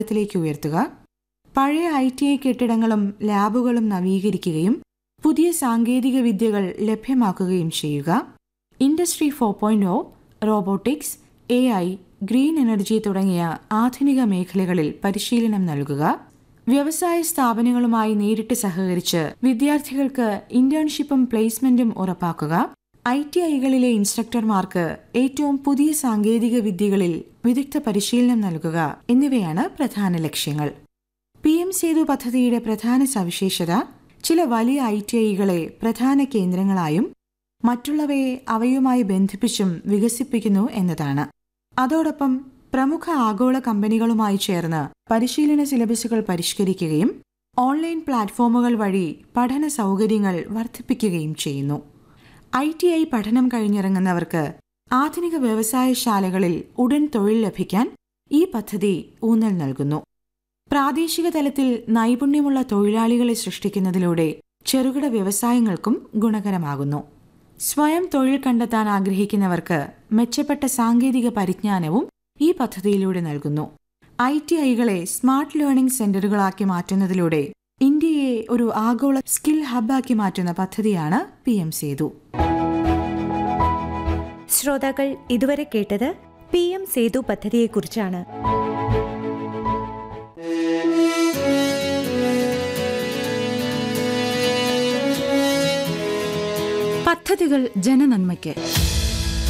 ത്തിലേക്ക് ഉയർത്തുക, പഴയ ITI കെട്ടിടങ്ങളും ലാബുകളും നവീകരിക്കുകയും പുതിയ സാങ്കേതിക വിദ്യകൾ ലഭ്യമാക്കുകയും ചെയ്യുക, industry 4.0, robotics, AI, green energy തുടങ്ങിയ ആധുനിക മേഖലകളിൽ പരിശീലനം നൽകുക, വ്യവസായ സ്ഥാപനങ്ങളുമായി നേരിട്ട് സഹകരിച്ച് വിദ്യാർത്ഥികൾക്ക് ഇന്റേൺഷിപ്പും പ്ലേസ്മെന്റും ഉറപ്പാക്കുക, ITIകളിലെ ഇൻസ്ട്രക്ടർമാർക്ക് ഏറ്റവും പുതിയ സാങ്കേതിക വിദ്യകളിൽ വിദഗ്ധ പരിശീലനം നൽകുക എന്നിവയാണ് പ്രധാന ലക്ഷ്യങ്ങൾ. PM സേതു പദ്ധതിയുടെ പ്രധാന സവിശേഷത ചില വലിയ ITIകളെ പ്രധാന കേന്ദ്രങ്ങളായും മറ്റുള്ളവയെ അവയുമായി ബന്ധിപ്പിച്ചും വികസിപ്പിക്കുന്നു എന്നതാണ്. അതോടൊപ്പം പ്രമുഖ ആഗോള കമ്പനികളുമായി ചേർന്ന് പരിശീലന സിലബസുകൾ പരിഷ്കരിക്കുകയും ഓൺലൈൻ പ്ലാറ്റ്ഫോമുകൾ വഴി പഠന സൗകര്യങ്ങൾ വർദ്ധിപ്പിക്കുകയും ചെയ്യുന്നു. ITI പഠനം കഴിഞ്ഞിറങ്ങുന്നവർക്ക് ആധുനിക വ്യവസായശാലകളിൽ ഉടൻ തൊഴിൽ ലഭിക്കാൻ ഈ പദ്ധതി ഊന്നൽ നൽകുന്നു. പ്രാദേശിക തലത്തിൽ നൈപുണ്യമുള്ള തൊഴിലാളികളെ സൃഷ്ടിക്കുന്നതിലൂടെ ചെറുകിട വ്യവസായങ്ങൾക്കും ഗുണകരമാകുന്നു. സ്വയം തൊഴിൽ കണ്ടെത്താൻ ആഗ്രഹിക്കുന്നവർക്ക് മെച്ചപ്പെട്ട സാങ്കേതിക പരിജ്ഞാനവും ഈ പദ്ധതിയിലൂടെ നൽകുന്നു. ITIകളെ സ്മാർട്ട് ലേണിംഗ് സെന്ററുകളാക്കി മാറ്റുന്നതിലൂടെ ഇന്ത്യയെ ഒരു ആഗോള സ്കിൽ ഹബ്ബാക്കി മാറ്റുന്ന പദ്ധതിയാണ് PM സേതു. ശ്രോതാക്കൾ ഇതുവരെ കേട്ടത് PM സേതു പദ്ധതിയെക്കുറിച്ചാണ്. പദ്ധതികൾ ജനനന്മയ്ക്ക്.